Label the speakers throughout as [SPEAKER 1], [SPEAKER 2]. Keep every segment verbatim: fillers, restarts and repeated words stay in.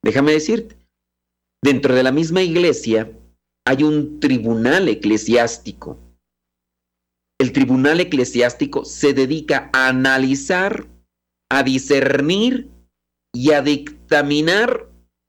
[SPEAKER 1] Déjame decirte, dentro de la misma iglesia hay un tribunal eclesiástico. El tribunal eclesiástico se dedica a analizar, a discernir y a dictaminar,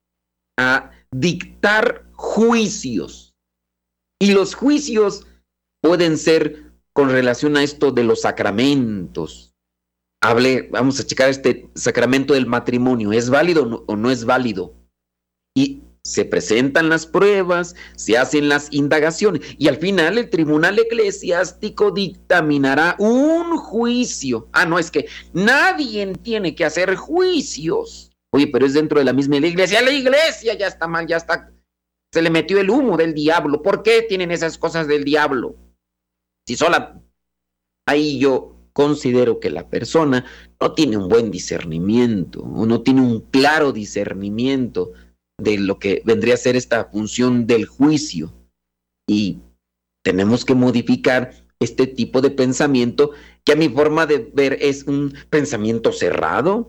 [SPEAKER 1] a dictar juicios. Y los juicios pueden ser con relación a esto de los sacramentos. Hable, vamos a checar este sacramento del matrimonio. ¿Es válido o no, o no es válido? Y se presentan las pruebas, se hacen las indagaciones y al final el tribunal eclesiástico dictaminará un juicio. Ah, no, es que nadie tiene que hacer juicios. Oye, pero es dentro de la misma iglesia. La iglesia ya está mal, ya está, se le metió el humo del diablo. ¿Por qué tienen esas cosas del diablo? Si sola, ahí yo considero que la persona no tiene un buen discernimiento, o no tiene un claro discernimiento de lo que vendría a ser esta función del juicio. Y tenemos que modificar este tipo de pensamiento, que a mi forma de ver es un pensamiento cerrado.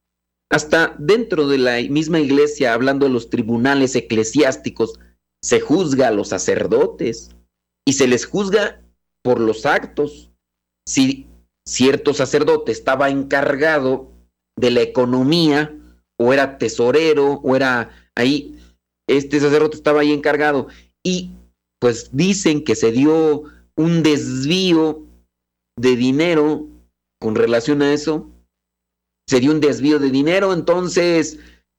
[SPEAKER 1] Hasta dentro de la misma iglesia, hablando de los tribunales eclesiásticos, se juzga a los sacerdotes y se les juzga por los actos. Si cierto sacerdote estaba encargado de la economía, o era tesorero, o era ahí, este sacerdote estaba ahí encargado, y pues dicen que se dio un desvío de dinero con relación a eso, se dio un desvío de dinero, entonces,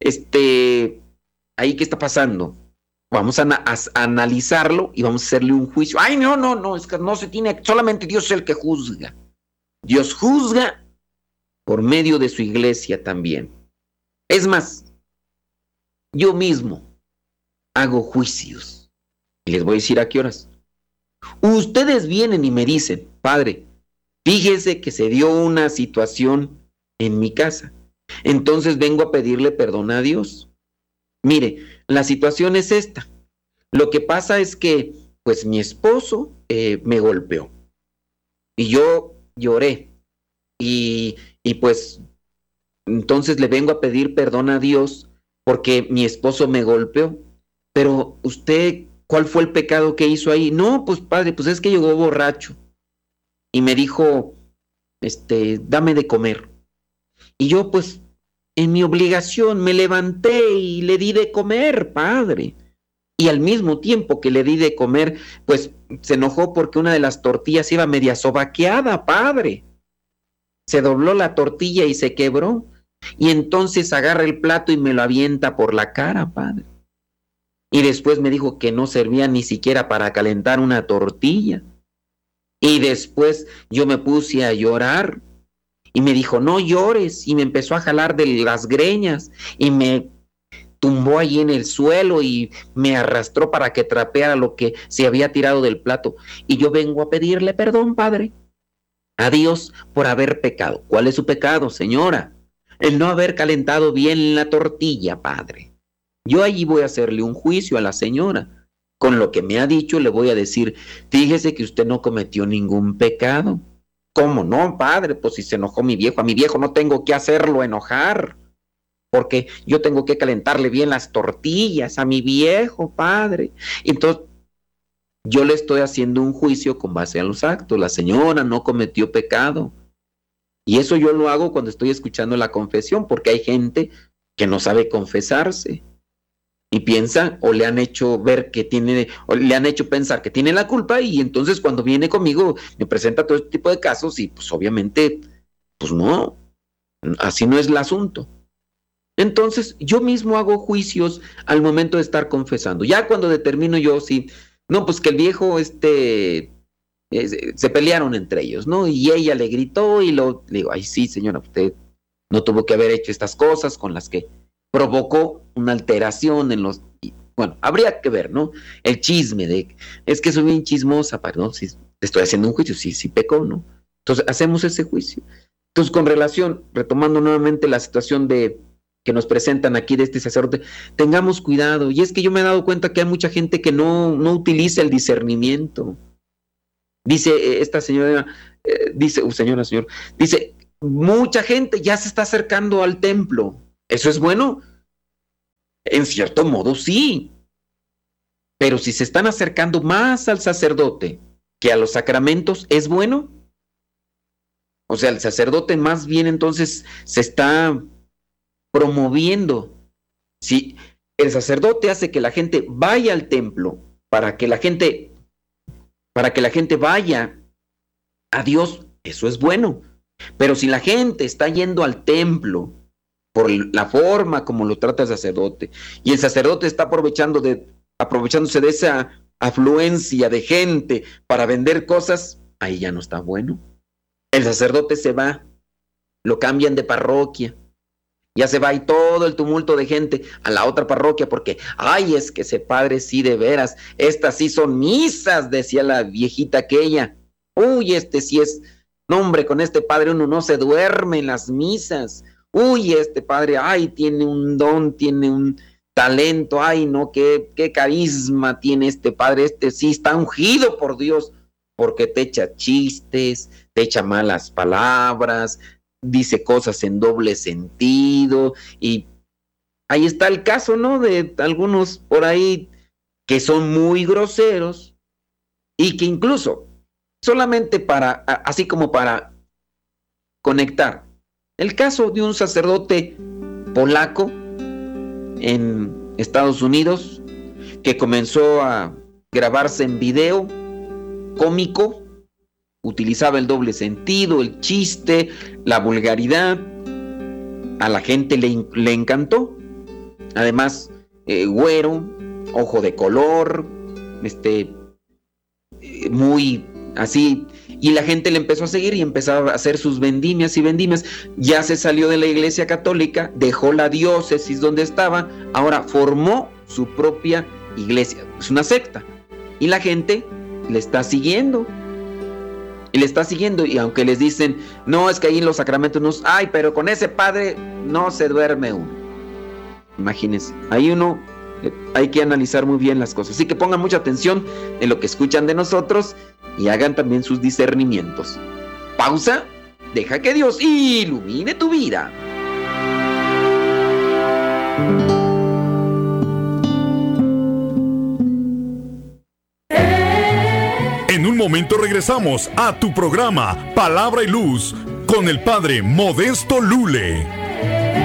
[SPEAKER 1] este, ahí qué está pasando. Vamos a, a, a analizarlo y vamos a hacerle un juicio. Ay, no, no, no, es que no se tiene, solamente Dios es el que juzga. Dios juzga por medio de su iglesia también. Es más, yo mismo hago juicios. Y les voy a decir a qué horas. Ustedes vienen y me dicen, padre, fíjese que se dio una situación en mi casa. Entonces vengo a pedirle perdón a Dios. Mire, la situación es esta. Lo que pasa es que, pues mi esposo eh, me golpeó. Y yo lloré. Y, y pues, entonces le vengo a pedir perdón a Dios porque mi esposo me golpeó. Pero usted, ¿cuál fue el pecado que hizo ahí? No, pues padre, pues es que llegó borracho. Y me dijo, este, dame de comer. Y yo, pues, en mi obligación me levanté y le di de comer, padre. Y al mismo tiempo que le di de comer, pues se enojó porque una de las tortillas iba media sobaqueada, padre. Se dobló la tortilla y se quebró. Y entonces agarra el plato y me lo avienta por la cara, padre. Y después me dijo que no servía ni siquiera para calentar una tortilla. Y después yo me puse a llorar. Y me dijo, no llores. Y me empezó a jalar de las greñas. Y me tumbó allí en el suelo y me arrastró para que trapeara lo que se había tirado del plato. Y yo vengo a pedirle perdón, padre, a Dios por haber pecado. ¿Cuál es su pecado, señora? El no haber calentado bien la tortilla, padre. Yo allí voy a hacerle un juicio a la señora. Con lo que me ha dicho le voy a decir, fíjese que usted no cometió ningún pecado. ¿Cómo no, padre? Pues si se enojó mi viejo, a mi viejo no tengo que hacerlo enojar, porque yo tengo que calentarle bien las tortillas a mi viejo, padre. Entonces, yo le estoy haciendo un juicio con base a los actos. La señora no cometió pecado. Y eso yo lo hago cuando estoy escuchando la confesión, porque hay gente que no sabe confesarse. Y piensa, o le han hecho ver que tiene, o le han hecho pensar que tiene la culpa, y entonces cuando viene conmigo me presenta todo este tipo de casos, y pues obviamente, pues no, así no es el asunto. Entonces yo mismo hago juicios al momento de estar confesando. Ya cuando determino yo, sí, no, pues que el viejo, este, eh, se pelearon entre ellos, ¿no? Y ella le gritó y lo, le digo, ay sí señora, usted no tuvo que haber hecho estas cosas con las que provocó una alteración en los... Bueno, habría que ver, ¿no? El chisme de... Es que soy bien chismosa, perdón, si estoy haciendo un juicio, sí, sí pecó, ¿no? Entonces, hacemos ese juicio. Entonces, con relación, retomando nuevamente la situación de que nos presentan aquí de este sacerdote, tengamos cuidado. Y es que yo me he dado cuenta que hay mucha gente que no, no utiliza el discernimiento. Dice esta señora, eh, dice, uh, señora, señor, dice, mucha gente ya se está acercando al templo. ¿Eso es bueno? En cierto modo sí. Pero si se están acercando más al sacerdote que a los sacramentos, ¿es bueno? O sea, el sacerdote más bien entonces se está promoviendo. Si el sacerdote hace que la gente vaya al templo para que la gente, para que la gente vaya a Dios, eso es bueno. Pero si la gente está yendo al templo por la forma como lo trata el sacerdote, y el sacerdote está aprovechando de, aprovechándose de esa afluencia de gente para vender cosas, ahí ya no está bueno. El sacerdote se va, lo cambian de parroquia, ya se va y todo el tumulto de gente a la otra parroquia porque, ay, es que ese padre sí de veras, estas sí son misas, decía la viejita aquella. Uy, este sí es, no hombre, con este padre uno no se duerme en las misas. Uy, este padre, ay, tiene un don, tiene un talento, ay, no, qué, qué carisma tiene este padre, este sí está ungido por Dios, porque te echa chistes, te echa malas palabras, dice cosas en doble sentido, y ahí está el caso, ¿no? De algunos por ahí que son muy groseros y que incluso solamente para, así como para conectar, el caso de un sacerdote polaco en Estados Unidos que comenzó a grabarse en video cómico, utilizaba el doble sentido, el chiste, la vulgaridad. A la gente le, le encantó. Además, eh, güero, ojo de color, este, eh, muy así. Y la gente le empezó a seguir y empezaba a hacer sus vendimias y vendimias. Ya se salió de la iglesia católica, dejó la diócesis donde estaba, ahora formó su propia iglesia. Es una secta. Y la gente le está siguiendo. Y le está siguiendo, y aunque les dicen, no, es que ahí en los sacramentos no, ay, pero con ese padre no se duerme uno. Imagínense, ahí uno, eh, hay que analizar muy bien las cosas. Así que pongan mucha atención en lo que escuchan de nosotros y hagan también sus discernimientos. Pausa, deja que Dios ilumine tu vida.
[SPEAKER 2] En un momento regresamos a tu programa Palabra y Luz con el Padre Modesto Lule.